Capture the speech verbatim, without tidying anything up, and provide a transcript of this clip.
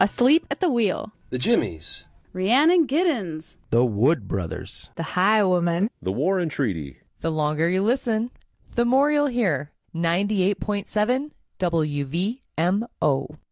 Asleep at the Wheel. The Jimmies. Rhiannon Giddens. The Wood Brothers. The Highwoman. The War and Treaty. The longer you listen, the more you'll hear. ninety-eight point seven W V M O.